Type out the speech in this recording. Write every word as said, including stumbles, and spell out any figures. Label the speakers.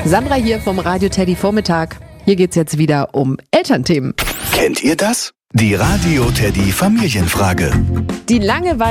Speaker 1: Sandra hier vom Radio Teddy Vormittag. Hier geht's jetzt wieder um Elternthemen.
Speaker 2: Kennt ihr das? Die Radio Teddy Familienfrage.
Speaker 1: Die Langeweile